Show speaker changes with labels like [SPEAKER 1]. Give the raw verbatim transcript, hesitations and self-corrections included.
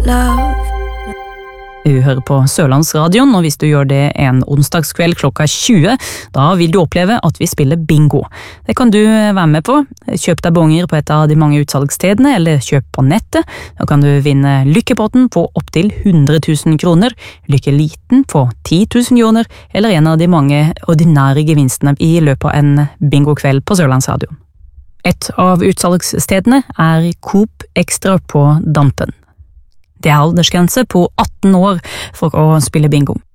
[SPEAKER 1] love.
[SPEAKER 2] Du hører på Sørlandsradion, og hvis du gjør det en onsdagskveld klokka tjue, da vil du oppleve at vi spiller bingo. Det kan du være med på. Kjøp deg bonger på et av de mange utsalgsstedene, eller kjøp på nettet. Da kan du vinne lykkepotten på opptil hundre tusen kroner, lykkeliten på ti tusen kroner, eller en av de mange ordinære gevinstene i løpet av en bingokveld på Sørlandsradion. Et av utsalgsstedene er Coop Extra på Dampen. Det er aldersgrense på atten år for å spille bingo.